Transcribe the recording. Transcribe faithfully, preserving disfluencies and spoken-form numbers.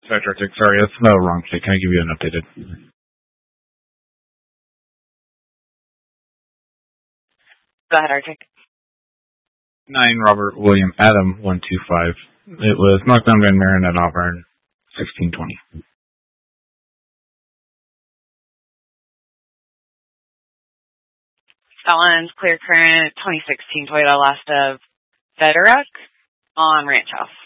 Sorry, Arctic. Sorry, that's the wrong state. Can I give you an updated? Go ahead, Arctic. Nine Robert William Adam one two five. It was knockdown Van Maren at Auburn sixteen twenty. That one's clear current twenty sixteen Toyota Lasta Federec on Ranch House.